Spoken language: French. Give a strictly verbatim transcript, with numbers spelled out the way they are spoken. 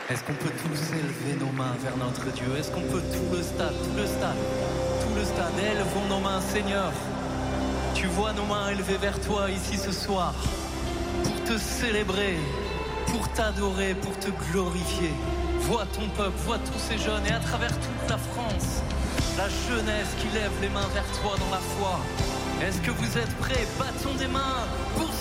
Est-ce qu'on peut tous élever nos mains vers notre Dieu? Est-ce qu'on peut tout le stade, tout le stade, tout le stade, élevons nos mains, Seigneur. Tu vois nos mains élevées vers toi ici ce soir, pour te célébrer, pour t'adorer, pour te glorifier. Vois ton peuple, vois tous ces jeunes et à travers toute la France, la jeunesse qui lève les mains vers toi dans la foi. Est-ce que vous êtes prêts? Battons des mains pour